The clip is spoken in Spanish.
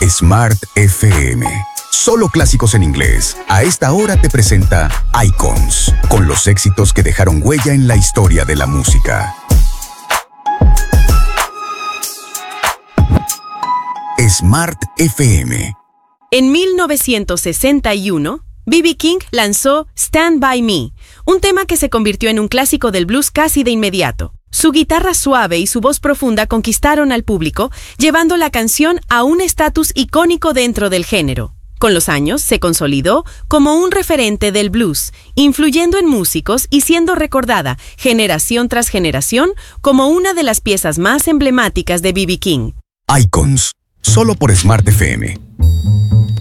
Smart FM. Solo clásicos en inglés. A esta hora te presenta Icons, con los éxitos que dejaron huella en la historia de la música. Smart FM. En 1961, B.B. King lanzó Stand By Me, un tema que se convirtió en un clásico del blues casi de inmediato. Su guitarra suave y su voz profunda conquistaron al público, llevando la canción a un estatus icónico dentro del género. Con los años, se consolidó como un referente del blues, influyendo en músicos y siendo recordada, generación tras generación, como una de las piezas más emblemáticas de B.B. King. Icons, solo por Smart FM.